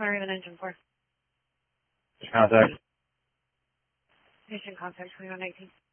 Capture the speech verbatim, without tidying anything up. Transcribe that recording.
Inquiry with engine four. Contact. Patient contact twenty-one nineteen.